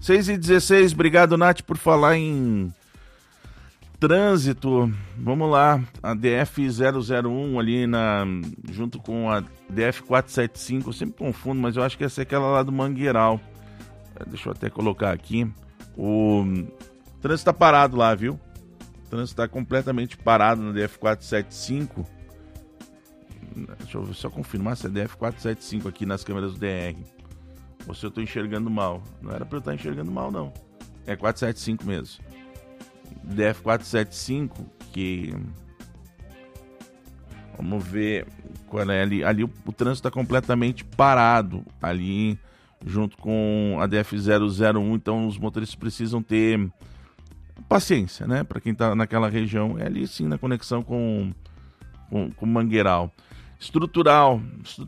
6h16, obrigado, Nath, por falar em trânsito. Vamos lá, a DF-001 ali junto com a DF-475, eu sempre confundo, mas eu acho que essa é aquela lá do Mangueiral. Deixa eu até colocar aqui. O trânsito tá parado lá, viu? O trânsito tá completamente parado na DF-475. Deixa eu só confirmar se é DF-475 aqui nas câmeras do DR. Ou se eu tô enxergando mal. Não era pra eu estar enxergando mal, não. É 475 mesmo. DF-475, que... Vamos ver qual é ali. Ali o trânsito tá completamente parado. Ali, junto com a DF-001. Então, os motoristas precisam ter paciência, né? Para quem tá naquela região. É ali, sim, na conexão com Mangueiral. Estrutural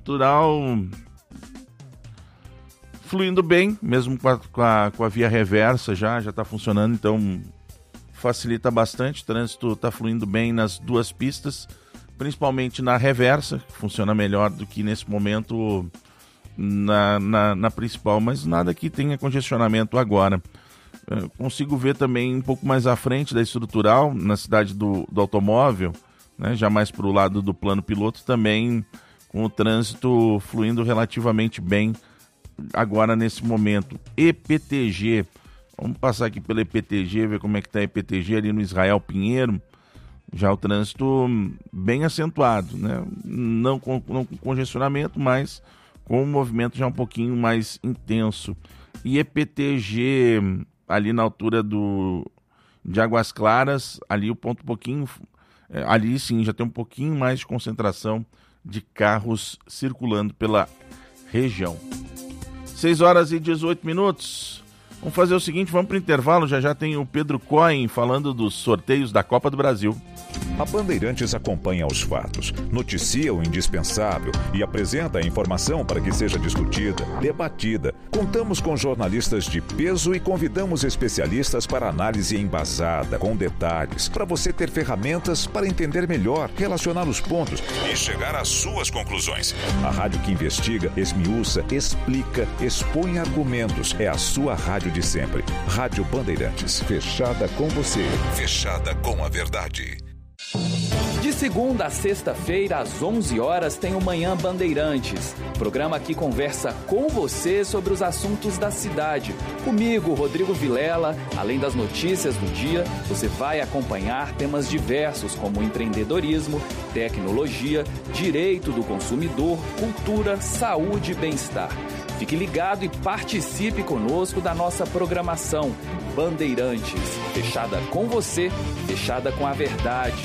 fluindo bem, mesmo com a via reversa já está funcionando, então facilita bastante. O trânsito está fluindo bem nas duas pistas, principalmente na reversa, que funciona melhor do que nesse momento na principal, mas nada que tenha congestionamento agora. Consigo ver também um pouco mais à frente da estrutural, na cidade do automóvel, né, já mais para o lado do plano piloto, também com o trânsito fluindo relativamente bem agora nesse momento. EPTG, vamos passar aqui pela EPTG, ver como é que está a EPTG ali no Israel Pinheiro. Já o trânsito bem acentuado, né? Não com congestionamento, mas com um movimento já um pouquinho mais intenso. E EPTG ali na altura de Águas Claras, ali o ponto um pouquinho... ali sim, já tem um pouquinho mais de concentração de carros circulando pela região. 6h18. Vamos fazer o seguinte, vamos para o intervalo. Já tem o Pedro Cohen falando dos sorteios da Copa do Brasil. A Bandeirantes acompanha os fatos, noticia o indispensável e apresenta a informação para que seja discutida, debatida. Contamos com jornalistas de peso e convidamos especialistas para análise embasada, com detalhes, para você ter ferramentas para entender melhor, relacionar os pontos e chegar às suas conclusões. A rádio que investiga, esmiuça, explica, expõe argumentos. É a sua rádio de sempre. Rádio Bandeirantes, fechada com você, fechada com a verdade. De segunda a sexta-feira, às 11 horas, tem o Manhã Bandeirantes. Programa que conversa com você sobre os assuntos da cidade. Comigo, Rodrigo Vilela, além das notícias do dia, você vai acompanhar temas diversos como empreendedorismo, tecnologia, direito do consumidor, cultura, saúde e bem-estar. Fique ligado e participe conosco da nossa programação. Bandeirantes, fechada com você, fechada com a verdade.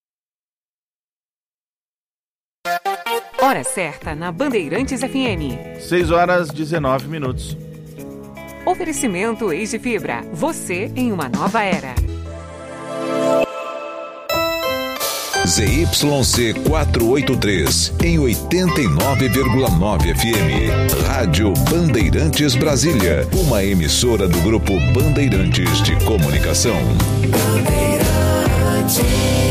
Hora certa na Bandeirantes FM. 6h19. Oferecimento Easy Fibra. Você em uma nova era. ZYC 483, em 89,9 FM. Rádio Bandeirantes Brasília, uma emissora do Grupo Bandeirantes de Comunicação. Bandeirantes.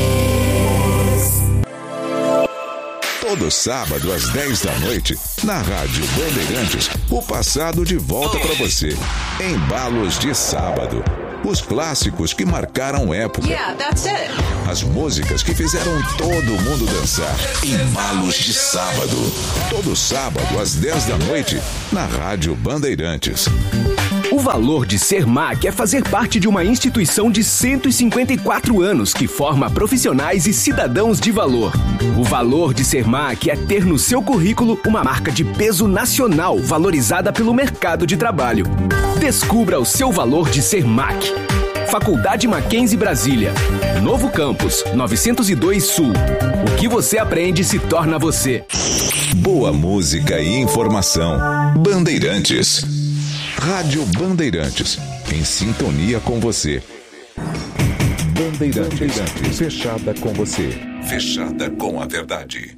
Todo sábado às 10 da noite, na Rádio Bandeirantes, o passado de volta para você. Embalos de sábado. Os clássicos que marcaram época. Yeah, that's it. As músicas que fizeram todo mundo dançar. Embalos de sábado. Todo sábado às 10 da noite, na Rádio Bandeirantes. O valor de ser MAC é fazer parte de uma instituição de 154 anos que forma profissionais e cidadãos de valor. O valor de ser MAC é ter no seu currículo uma marca de peso nacional valorizada pelo mercado de trabalho. Descubra o seu valor de ser MAC. Faculdade Mackenzie Brasília. Novo Campus, 902 Sul. O que você aprende se torna você. Boa música e informação. Bandeirantes. Rádio Bandeirantes. Em sintonia com você. Bandeirantes. Fechada com você. Fechada com a verdade.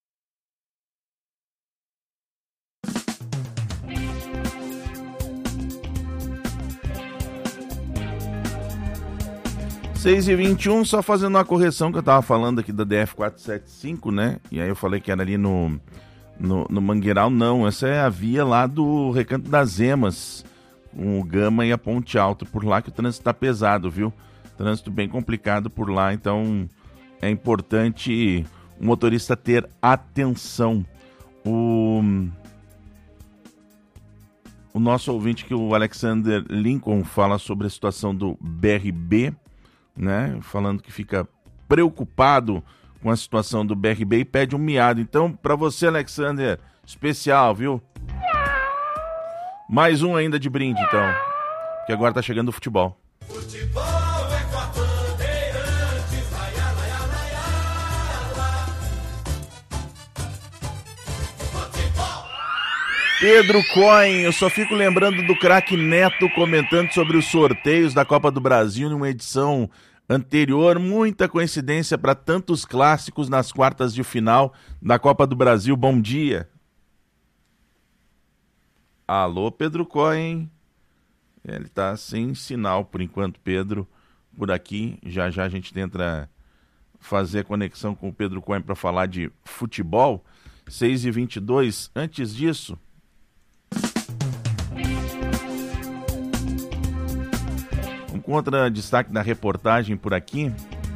Seis e 21, só fazendo uma correção que eu tava falando aqui da DF-475, né? E aí eu falei que era ali no Mangueiral. Não, essa é a via lá do Recanto das Emas, com o Gama e a Ponte Alta por lá, que o trânsito está pesado, viu? Trânsito bem complicado por lá, então é importante o motorista ter atenção. O nosso ouvinte, que o Alexander Lincoln, fala sobre a situação do BRB, né? Falando que fica preocupado com a situação do BRB e pede um miado. Então, para você, Alexander, especial, viu? Mais um ainda de brinde, então, que agora tá chegando o futebol. Futebol é com a Bandeirantes, Pedro Cohen, eu só fico lembrando do craque Neto comentando sobre os sorteios da Copa do Brasil numa edição anterior. Muita coincidência para tantos clássicos nas quartas de final da Copa do Brasil. Bom dia. Alô, Pedro Cohen. Ele tá sem sinal por enquanto, Pedro, por aqui. Já já a gente tenta fazer a conexão com o Pedro Cohen para falar de futebol. 6h22. Antes disso, vamos com outro destaque da reportagem por aqui.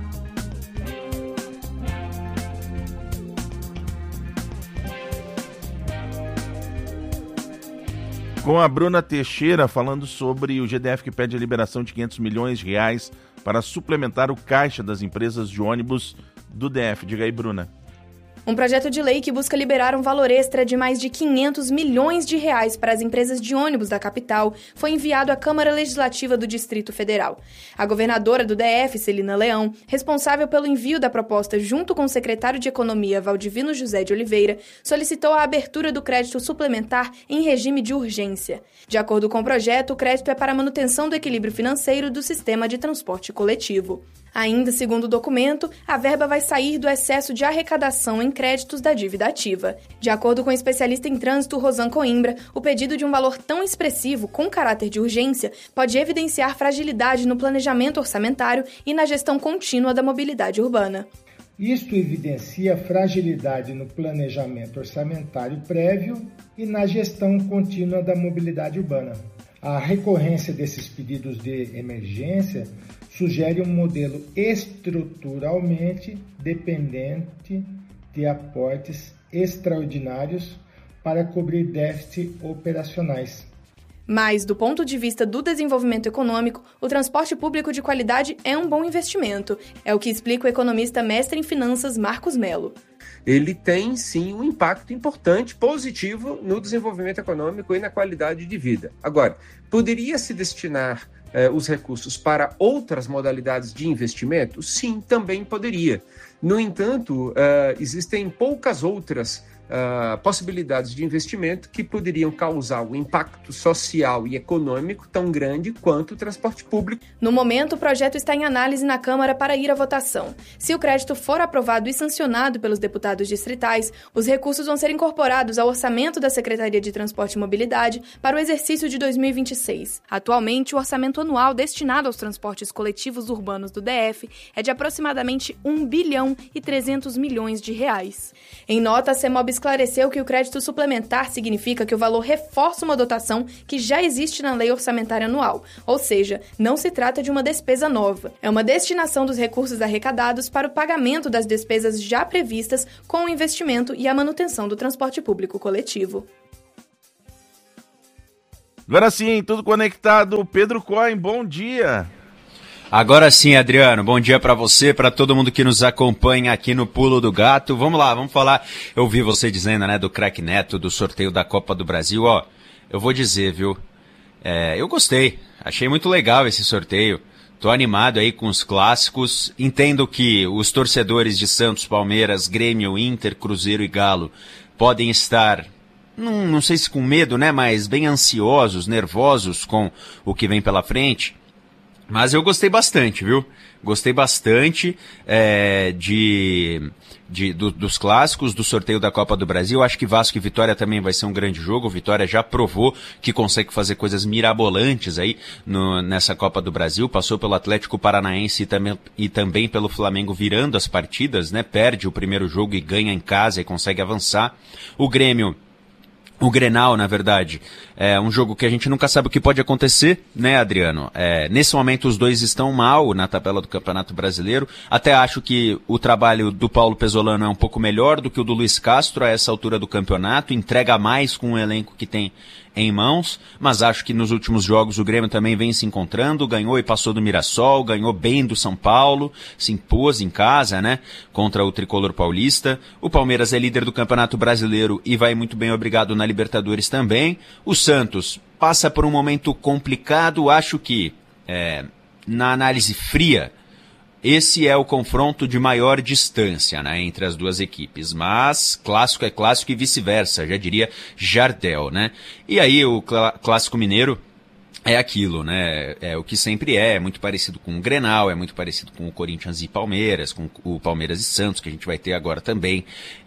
Com a Bruna Teixeira falando sobre o GDF que pede a liberação de R$500 milhões para suplementar o caixa das empresas de ônibus do DF. Diga aí, Bruna. Um projeto de lei que busca liberar um valor extra de mais de R$500 milhões para as empresas de ônibus da capital foi enviado à Câmara Legislativa do Distrito Federal. A governadora do DF, Celina Leão, responsável pelo envio da proposta junto com o secretário de Economia, Valdivino José de Oliveira, solicitou a abertura do crédito suplementar em regime de urgência. De acordo com o projeto, o crédito é para a manutenção do equilíbrio financeiro do sistema de transporte coletivo. Ainda segundo o documento, a verba vai sair do excesso de arrecadação em créditos da dívida ativa. De acordo com o especialista em trânsito Rosan Coimbra, o pedido de um valor tão expressivo com caráter de urgência pode evidenciar fragilidade no planejamento orçamentário e na gestão contínua da mobilidade urbana. Isto evidencia fragilidade no planejamento orçamentário prévio e na gestão contínua da mobilidade urbana. A recorrência desses pedidos de emergência sugere um modelo estruturalmente dependente de aportes extraordinários para cobrir déficits operacionais. Mas, do ponto de vista do desenvolvimento econômico, o transporte público de qualidade é um bom investimento. É o que explica o economista mestre em finanças Marcos Melo. Ele tem, sim, um impacto importante, positivo, no desenvolvimento econômico e na qualidade de vida. Agora, poderia se destinar os recursos para outras modalidades de investimento? Sim, também poderia. No entanto, existem poucas outras possibilidades de investimento que poderiam causar um impacto social e econômico tão grande quanto o transporte público. No momento, o projeto está em análise na Câmara para ir à votação. Se o crédito for aprovado e sancionado pelos deputados distritais, os recursos vão ser incorporados ao orçamento da Secretaria de Transporte e Mobilidade para o exercício de 2026. Atualmente, o orçamento anual destinado aos transportes coletivos urbanos do DF é de aproximadamente R$1,3 bilhão. Em nota, a CEMOB esclareceu que o crédito suplementar significa que o valor reforça uma dotação que já existe na Lei Orçamentária Anual, ou seja, não se trata de uma despesa nova. É uma destinação dos recursos arrecadados para o pagamento das despesas já previstas com o investimento e a manutenção do transporte público coletivo. Agora sim, tudo conectado. Pedro Cohen, bom dia. Agora sim, Adriano, bom dia para você, para todo mundo que nos acompanha aqui no Pulo do Gato. Vamos lá, vamos falar, eu vi você dizendo, né, do craque Neto, do sorteio da Copa do Brasil. Ó, eu vou dizer, viu, eu gostei, achei muito legal esse sorteio, tô animado aí com os clássicos, entendo que os torcedores de Santos, Palmeiras, Grêmio, Inter, Cruzeiro e Galo podem estar, não sei se com medo, né, mas bem ansiosos, nervosos com o que vem pela frente. Mas eu gostei bastante, viu? Gostei bastante dos clássicos, do sorteio da Copa do Brasil. Acho que Vasco e Vitória também vai ser um grande jogo. O Vitória já provou que consegue fazer coisas mirabolantes aí nessa Copa do Brasil. Passou pelo Atlético Paranaense e também pelo Flamengo virando as partidas, né? Perde o primeiro jogo e ganha em casa e consegue avançar. O Grêmio O Grenal, na verdade, é um jogo que a gente nunca sabe o que pode acontecer, né, Adriano? Nesse momento os dois estão mal na tabela do Campeonato Brasileiro. Até acho que o trabalho do Paulo Pezzolano é um pouco melhor do que o do Luiz Castro a essa altura do campeonato. Entrega mais com o elenco que tem em mãos, mas acho que nos últimos jogos o Grêmio também vem se encontrando, ganhou e passou do Mirassol, ganhou bem do São Paulo, se impôs em casa, né, contra o Tricolor Paulista. O Palmeiras é líder do Campeonato Brasileiro e vai muito bem, obrigado, na Libertadores também. O Santos passa por um momento complicado, acho que, na análise fria, esse é o confronto de maior distância, né, entre as duas equipes, mas clássico é clássico e vice-versa, já diria Jardel, né? E aí o Clássico Mineiro é aquilo, né? É o que sempre é muito parecido com o Grenal, é muito parecido com o Corinthians e Palmeiras, com o Palmeiras e Santos, que a gente vai ter agora também.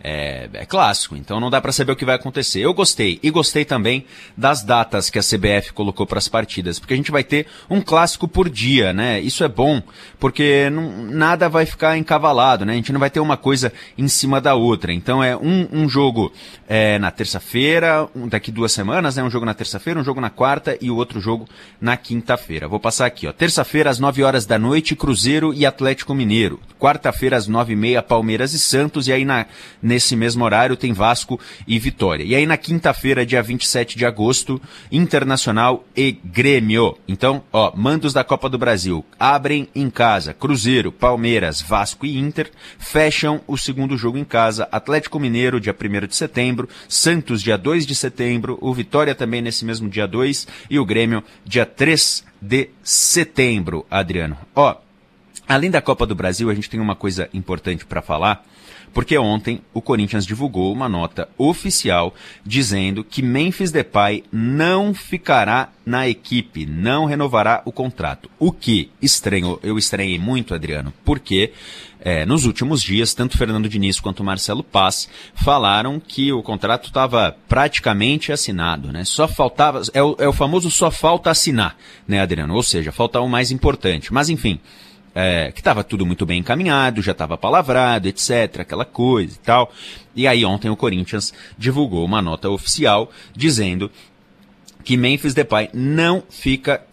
É clássico, então não dá para saber o que vai acontecer. Eu gostei, e gostei também das datas que a CBF colocou para as partidas, porque a gente vai ter um clássico por dia, né? Isso é bom, porque nada vai ficar encavalado, né? A gente não vai ter uma coisa em cima da outra. Então é um jogo na terça-feira, daqui 2 semanas, né? Um jogo na terça-feira, um jogo na quarta e o outro jogo na quinta-feira. Vou passar aqui, ó. Terça-feira, às 9 horas da noite, Cruzeiro e Atlético Mineiro. Quarta-feira, às 9h30, Palmeiras e Santos. E aí, nesse mesmo horário, tem Vasco e Vitória. E aí, na quinta-feira, dia 27 de agosto, Internacional e Grêmio. Então, ó, mandos da Copa do Brasil. Abrem em casa Cruzeiro, Palmeiras, Vasco e Inter. Fecham o segundo jogo em casa. Atlético Mineiro, dia 1º de setembro. Santos, dia 2 de setembro. O Vitória também nesse mesmo dia 2. E o Grêmio, dia 3 de setembro, Adriano. Ó, além da Copa do Brasil, a gente tem uma coisa importante para falar, porque ontem o Corinthians divulgou uma nota oficial dizendo que Memphis Depay não ficará na equipe, não renovará o contrato. O que eu estranhei muito, Adriano, porque nos últimos dias, tanto Fernando Diniz quanto Marcelo Paz falaram que o contrato estava praticamente assinado, né? Só faltava, é o famoso só falta assinar, né, Adriano? Ou seja, falta o mais importante. Mas enfim, que estava tudo muito bem encaminhado, já estava palavrado, etc., aquela coisa e tal. E aí ontem o Corinthians divulgou uma nota oficial dizendo que Memphis Depay não fica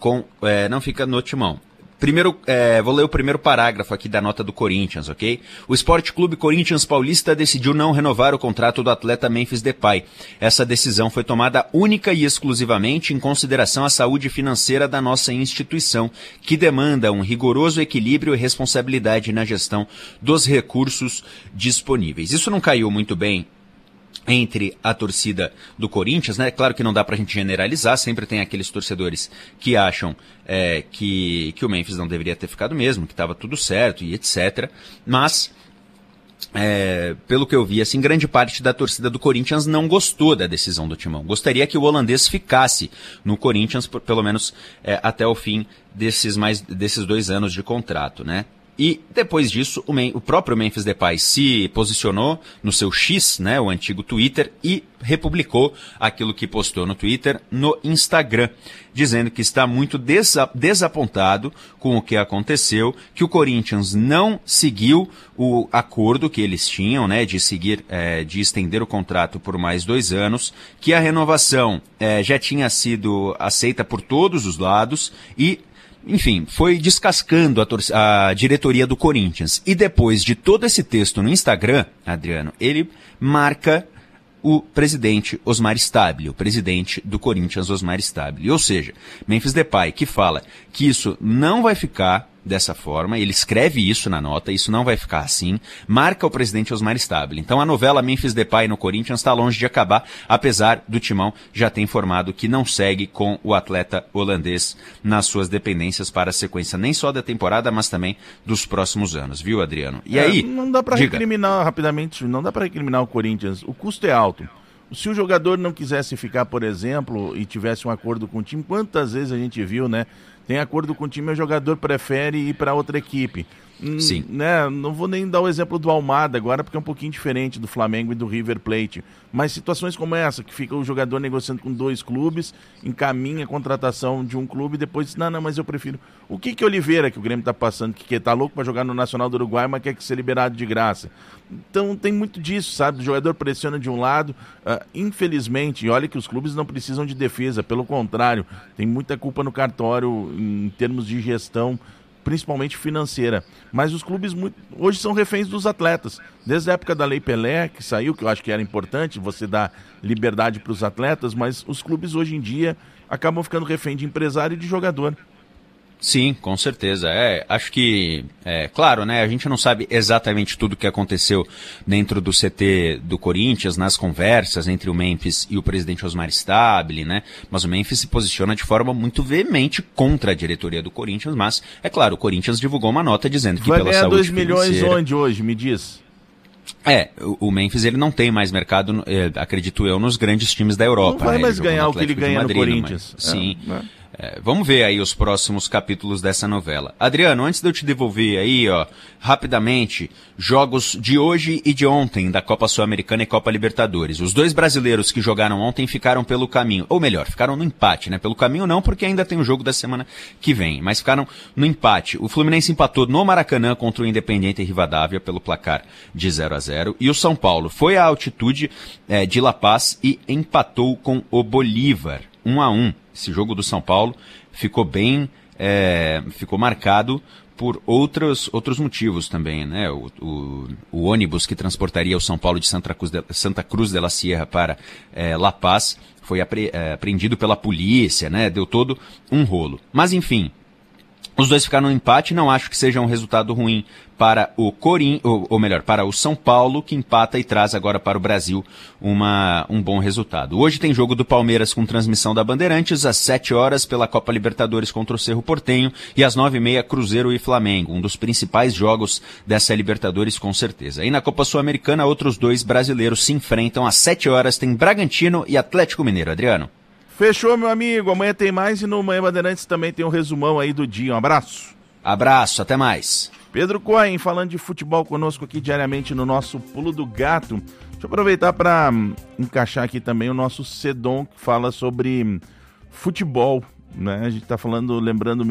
no timão. Primeiro, vou ler o primeiro parágrafo aqui da nota do Corinthians, ok? O Sport Clube Corinthians Paulista decidiu não renovar o contrato do atleta Memphis Depay. Essa decisão foi tomada única e exclusivamente em consideração à saúde financeira da nossa instituição, que demanda um rigoroso equilíbrio e responsabilidade na gestão dos recursos disponíveis. Isso não caiu muito bem entre a torcida do Corinthians, né? Claro que não dá pra gente generalizar, sempre tem aqueles torcedores que acham que o Memphis não deveria ter ficado mesmo, que estava tudo certo e etc. Mas, pelo que eu vi, assim, grande parte da torcida do Corinthians não gostou da decisão do Timão. Gostaria que o holandês ficasse no Corinthians, pelo menos até o fim desses 2 anos de contrato, né? E depois disso, o próprio Memphis Depay se posicionou no seu X, né, o antigo Twitter, e republicou aquilo que postou no Twitter no Instagram, dizendo que está muito desapontado com o que aconteceu, que o Corinthians não seguiu o acordo que eles tinham, né, de estender o contrato por mais 2 anos, que a renovação já tinha sido aceita por todos os lados e, enfim, foi descascando a diretoria do Corinthians. E depois de todo esse texto no Instagram, Adriano, ele marca o presidente Osmar Stabile, o presidente do Corinthians, Osmar Stabile. Ou seja, Memphis Depay, que fala que isso não vai ficar dessa forma, ele escreve isso na nota, isso não vai ficar assim, marca o presidente Osmar Stabile. Então a novela Memphis Depay no Corinthians está longe de acabar, apesar do Timão já ter informado que não segue com o atleta holandês nas suas dependências para a sequência nem só da temporada, mas também dos próximos anos, viu, Adriano? E aí, não dá para recriminar rapidamente, não dá para recriminar o Corinthians, o custo é alto. Se o jogador não quisesse ficar, por exemplo, e tivesse um acordo com o time, quantas vezes a gente viu, né? tem acordo com o time, o jogador prefere ir para outra equipe. Sim. Né? Não vou nem dar o exemplo do Almada agora, porque é um pouquinho diferente do Flamengo e do River Plate. Mas situações como essa, que fica o jogador negociando com 2 clubes, encaminha a contratação de um clube e depois diz, não, mas eu prefiro. O que Oliveira, que o Grêmio tá passando, que tá louco para jogar no Nacional do Uruguai, mas quer que ser liberado de graça. Então tem muito disso, sabe? O jogador pressiona de um lado, infelizmente, e olha que os clubes não precisam de defesa, pelo contrário, tem muita culpa no cartório em termos de gestão, principalmente financeira. Mas os clubes hoje são reféns dos atletas. Desde a época da Lei Pelé, que saiu, que eu acho que era importante, você dar liberdade para os atletas, mas os clubes hoje em dia acabam ficando refém de empresário e de jogador. Sim, com certeza. Acho que, claro, né, a gente não sabe exatamente tudo o que aconteceu dentro do CT do Corinthians, nas conversas entre o Memphis e o presidente Osmar Stabile, né, mas o Memphis se posiciona de forma muito veemente contra a diretoria do Corinthians, mas, é claro, o Corinthians divulgou uma nota dizendo que vai pela ganhar saúde 2 milhões financeira... onde hoje, me diz? O Memphis ele não tem mais mercado, acredito eu, nos grandes times da Europa. Não vai né? mais ganhar o que ele ganha no Corinthians. Sim. Vamos ver aí os próximos capítulos dessa novela. Adriano, antes de eu te devolver aí, rapidamente, jogos de hoje e de ontem da Copa Sul-Americana e Copa Libertadores. Os 2 brasileiros que jogaram ontem ficaram pelo caminho, ou melhor, ficaram no empate, né? Pelo caminho não, porque ainda tem o jogo da semana que vem, mas ficaram no empate. O Fluminense empatou no Maracanã contra o Independiente Rivadavia pelo placar de 0-0, e o São Paulo foi à altitude de La Paz e empatou com o Bolívar, 1-1. Esse jogo do São Paulo ficou ficou marcado por outros motivos também, né? O ônibus que transportaria o São Paulo de Santa Cruz de la Sierra para La Paz foi apreendido pela polícia, né? Deu todo um rolo. Mas enfim, os 2 ficaram no empate, não acho que seja um resultado ruim para o para o São Paulo, que empata e traz agora para o Brasil um bom resultado. Hoje tem jogo do Palmeiras com transmissão da Bandeirantes, às 7 horas pela Copa Libertadores contra o Cerro Porteño, e às 9h30 Cruzeiro e Flamengo, um dos principais jogos dessa Libertadores com certeza. E na Copa Sul-Americana, outros 2 brasileiros se enfrentam às 7 horas, tem Bragantino e Atlético Mineiro. Adriano. Fechou, meu amigo. Amanhã tem mais e no Manhã Bandeirantes também tem um resumão aí do dia. Um abraço. Abraço, até mais. Pedro Cohen falando de futebol conosco aqui diariamente no nosso Pulo do Gato. Deixa eu aproveitar para encaixar aqui também o nosso Sedom, que fala sobre futebol, né? A gente está lembrando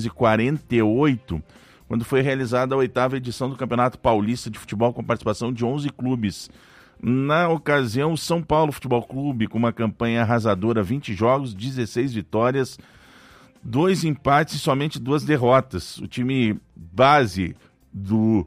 1948, quando foi realizada a 8ª edição do Campeonato Paulista de Futebol com participação de 11 clubes. Na ocasião, o São Paulo Futebol Clube, com uma campanha arrasadora, 20 jogos, 16 vitórias, 2 empates e somente 2 derrotas. O time base do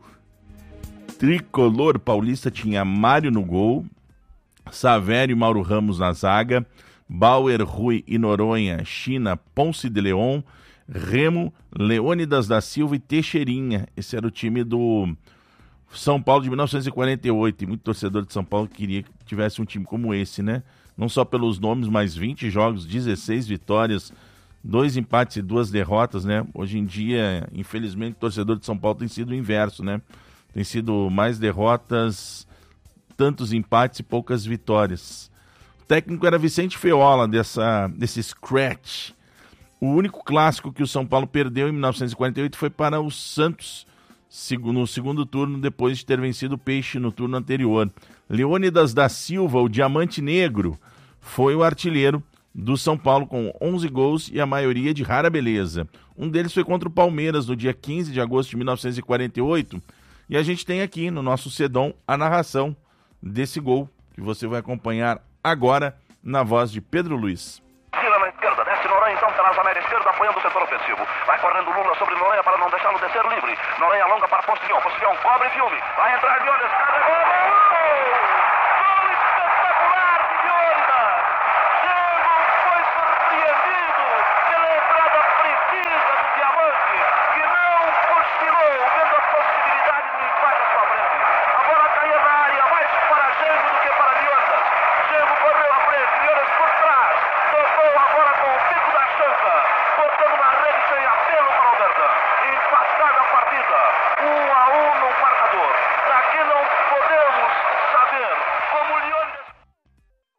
tricolor paulista tinha Mário no gol, Savério e Mauro Ramos na zaga, Bauer, Rui e Noronha, China, Ponce de Leon, Remo, Leônidas da Silva e Teixeirinha. Esse era o time do São Paulo de 1948, e muito torcedor de São Paulo queria que tivesse um time como esse, né? Não só pelos nomes, mas 20 jogos, 16 vitórias, 2 empates e 2 derrotas, né? Hoje em dia, infelizmente, o torcedor de São Paulo tem sido o inverso, né? Tem sido mais derrotas, tantos empates e poucas vitórias. O técnico era Vicente Feola, desse scratch. O único clássico que o São Paulo perdeu em 1948 foi para o Santos, no segundo turno, depois de ter vencido o Peixe no turno anterior. Leônidas da Silva, o Diamante Negro, foi o artilheiro do São Paulo com 11 gols e a maioria de rara beleza. Um deles foi contra o Palmeiras no dia 15 de agosto de 1948. E a gente tem aqui no nosso Sedom a narração desse gol, que você vai acompanhar agora na voz de Pedro Luiz. Vira na esquerda, desce Noronha então pela janela esquerda, apoiando o setor ofensivo. Vai correndo Lula sobre Noronha para não deixá-lo descer livre. Noronha alonga para Postillon, Postillon cobre filme. Vai entrar de olhos, carregou, gol! Gol espetacular de Leônidas! Diego foi surpreendido pela entrada precisa do Diamante, que não cochilou, vendo as possibilidades do empate à sua frente. A bola caía na área, mais para Diego do que para Leônidas. Diego correu à frente, Leônidas por trás. Tocou agora com o pico da chanca, botando na rede sem apelo para o Verdão. Empatada a partida, 1-1 no marcador. Daqui não podemos saber como o Leônidas...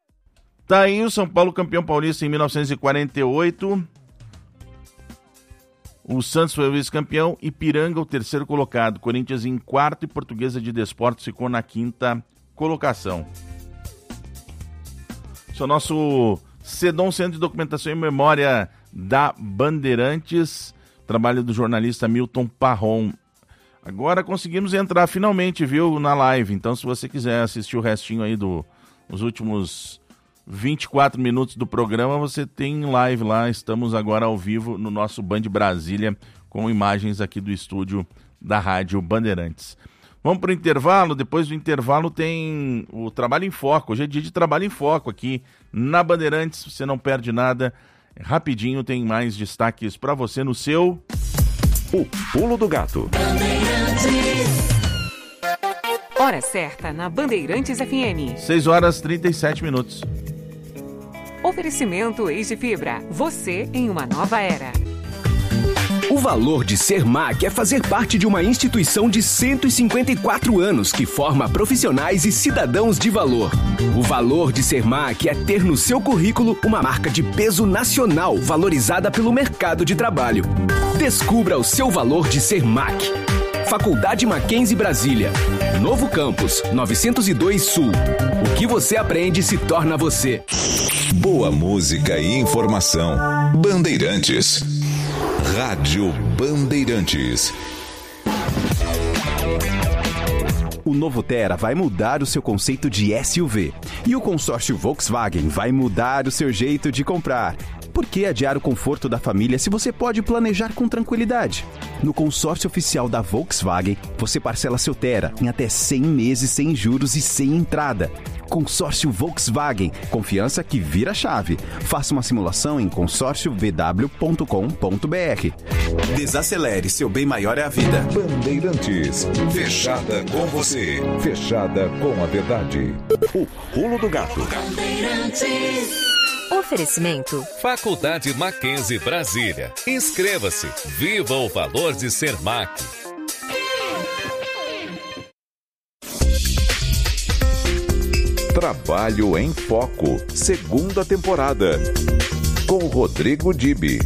Tá aí o São Paulo campeão paulista em 1948. O Santos foi o vice-campeão, Ipiranga o terceiro colocado, Corinthians em quarto e Portuguesa de Desportos ficou na quinta colocação. Esse é o nosso CEDOM, Centro de Documentação e Memória da Bandeirantes, trabalho do jornalista Milton Parron. Agora conseguimos entrar finalmente, viu, na live, então se você quiser assistir o restinho aí dos últimos 24 minutos do programa, você tem live lá, estamos agora ao vivo no nosso Band Brasília, com imagens aqui do estúdio da Rádio Bandeirantes. Vamos para o intervalo, depois do intervalo tem o Trabalho em Foco, hoje é dia de Trabalho em Foco aqui na Bandeirantes, você não perde nada, rapidinho tem mais destaques para você no seu... O Pulo do Gato. Hora certa na Bandeirantes FM. 6 horas 37 minutos. Oferecimento Easy Fibra. Você em uma nova era. O valor de ser MAC é fazer parte de uma instituição de 154 anos que forma profissionais e cidadãos de valor. O valor de ser MAC é ter no seu currículo uma marca de peso nacional valorizada pelo mercado de trabalho. Descubra o seu valor de ser MAC. Faculdade Mackenzie Brasília. Novo campus, 902 Sul. O que você aprende se torna você. Boa música e informação. Bandeirantes. Rádio Bandeirantes. O novo Tera vai mudar o seu conceito de SUV. E o consórcio Volkswagen vai mudar o seu jeito de comprar. Por que adiar o conforto da família se você pode planejar com tranquilidade? No consórcio oficial da Volkswagen, você parcela seu Tera em até 100 meses sem juros e sem entrada. Consórcio Volkswagen, confiança que vira chave. Faça uma simulação em consórciovw.com.br. Desacelere, seu bem maior é a vida. Bandeirantes, fechada com você, fechada com a verdade. O Pulo do Gato. Oferecimento Faculdade Mackenzie Brasília. Inscreva-se. Viva o valor de ser MAC. Trabalho em Foco, segunda temporada, com Rodrigo Dibi.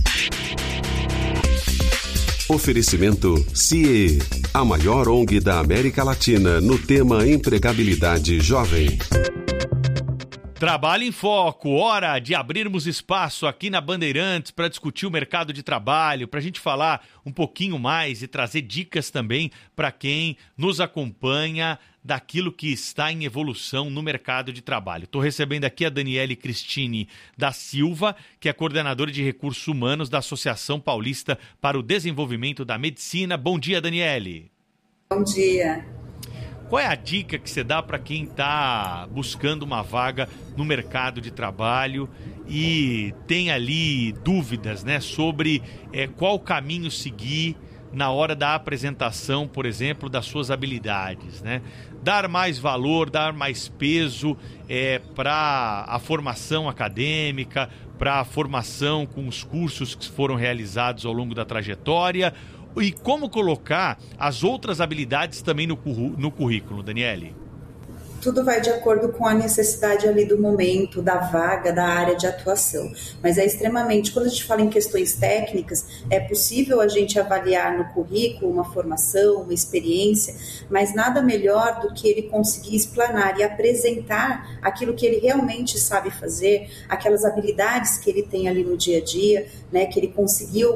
Oferecimento CIE, a maior ONG da América Latina no tema empregabilidade jovem. Trabalho em Foco, hora de abrirmos espaço aqui na Bandeirantes para discutir o mercado de trabalho, para a gente falar um pouquinho mais e trazer dicas também para quem nos acompanha daquilo que está em evolução no mercado de trabalho. Estou recebendo aqui a Daniele Cristine da Silva, que é coordenadora de recursos humanos da Associação Paulista para o Desenvolvimento da Medicina. Bom dia, Daniele. Bom dia. Qual é a dica que você dá para quem está buscando uma vaga no mercado de trabalho e tem ali dúvidas, né, sobre qual caminho seguir na hora da apresentação, por exemplo, das suas habilidades, né? Dar mais valor, dar mais peso para a formação acadêmica, para a formação com os cursos que foram realizados ao longo da trajetória. E como colocar as outras habilidades também no currículo, Daniele? Tudo vai de acordo com a necessidade ali do momento, da vaga, da área de atuação. Mas é extremamente, quando a gente fala em questões técnicas, é possível a gente avaliar no currículo uma formação, uma experiência, mas nada melhor do que ele conseguir explanar e apresentar aquilo que ele realmente sabe fazer, aquelas habilidades que ele tem ali no dia a dia, né, que ele conseguiu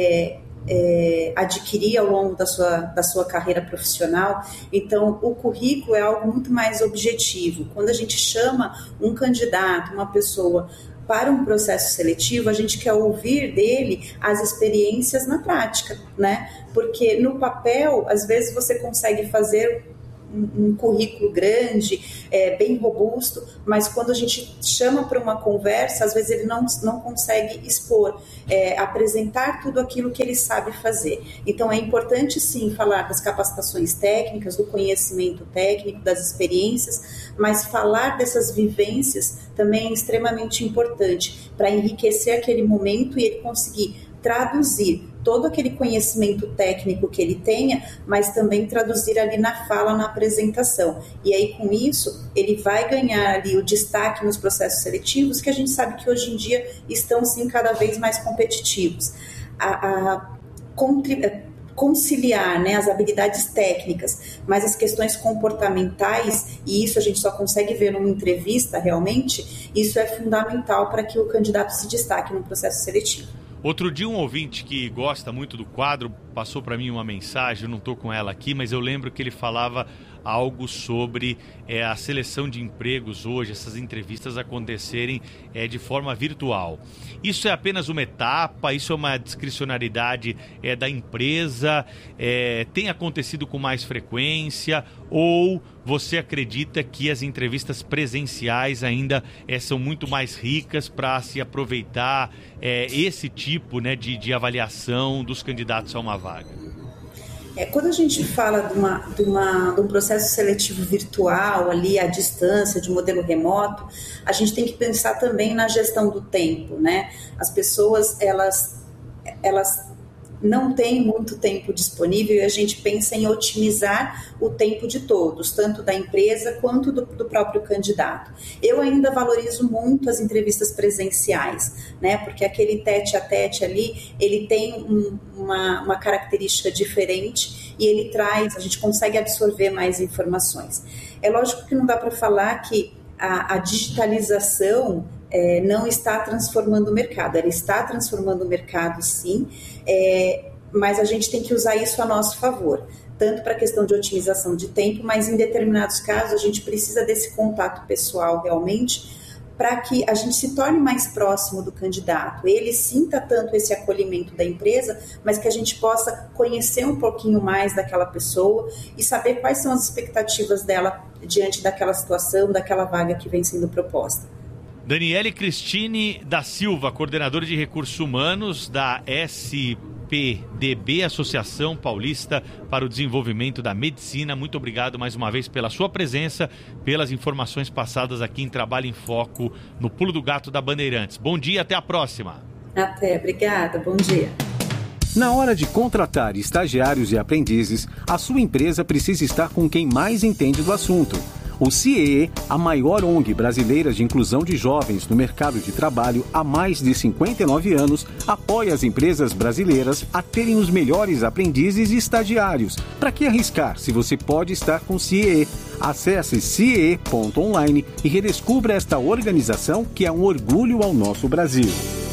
adquirir ao longo da sua carreira profissional. Então, o currículo é algo muito mais objetivo. Quando a gente chama um candidato, uma pessoa para um processo seletivo, a gente quer ouvir dele as experiências na prática, né? Porque no papel, às vezes você consegue fazer um currículo grande, bem robusto, mas quando a gente chama para uma conversa, às vezes ele não consegue expor, apresentar tudo aquilo que ele sabe fazer. Então é importante sim falar das capacitações técnicas, do conhecimento técnico, das experiências, mas falar dessas vivências também é extremamente importante para enriquecer aquele momento e ele conseguir traduzir todo aquele conhecimento técnico que ele tenha, mas também traduzir ali na fala, na apresentação. E aí, com isso, ele vai ganhar ali o destaque nos processos seletivos, que a gente sabe que hoje em dia estão, sim, cada vez mais competitivos. conciliar, né, as habilidades técnicas, mas as questões comportamentais, e isso a gente só consegue ver numa entrevista realmente, isso é fundamental para que o candidato se destaque no processo seletivo. Outro dia um ouvinte que gosta muito do quadro passou para mim uma mensagem, eu não estou com ela aqui, mas eu lembro que ele falava algo sobre a seleção de empregos hoje, essas entrevistas acontecerem de forma virtual. Isso é apenas uma etapa, isso é uma discricionariedade da empresa, tem acontecido com mais frequência, ou você acredita que as entrevistas presenciais ainda são muito mais ricas para se aproveitar esse tipo, né, de avaliação dos candidatos a uma vaga? Quando a gente fala de um processo seletivo virtual, ali à distância, de modelo remoto, a gente tem que pensar também na gestão do tempo, né? As pessoas, elas não têm muito tempo disponível e a gente pensa em otimizar o tempo de todos, tanto da empresa quanto do próprio candidato. Eu ainda valorizo muito as entrevistas presenciais, né? Porque aquele tete-a-tete ali, ele tem uma característica diferente e ele traz, a gente consegue absorver mais informações. É lógico que não dá para falar que a digitalização não está transformando o mercado, ela está transformando o mercado sim, mas a gente tem que usar isso a nosso favor, tanto para a questão de otimização de tempo, mas em determinados casos a gente precisa desse contato pessoal realmente, para que a gente se torne mais próximo do candidato, ele sinta tanto esse acolhimento da empresa, mas que a gente possa conhecer um pouquinho mais daquela pessoa e saber quais são as expectativas dela diante daquela situação, daquela vaga que vem sendo proposta. Daniele Cristine da Silva, coordenadora de recursos humanos da SPDB, Associação Paulista para o Desenvolvimento da Medicina. Muito obrigado mais uma vez pela sua presença, pelas informações passadas aqui em Trabalho em Foco no Pulo do Gato da Bandeirantes. Bom dia, até a próxima. Até, obrigada, bom dia. Na hora de contratar estagiários e aprendizes, a sua empresa precisa estar com quem mais entende do assunto. O CIEE, a maior ONG brasileira de inclusão de jovens no mercado de trabalho há mais de 59 anos, apoia as empresas brasileiras a terem os melhores aprendizes e estagiários. Para que arriscar se você pode estar com o CIEE? Acesse ciee.online e redescubra esta organização que é um orgulho ao nosso Brasil.